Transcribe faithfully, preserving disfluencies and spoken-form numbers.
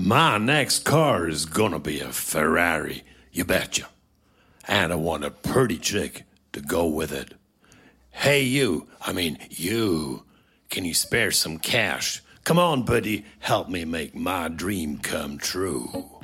My next car is gonna be a Ferrari, you betcha. And I want a pretty chick to go with it. Hey, you, I mean, you, can you spare some cash? Come on, buddy, help me make my dream come true.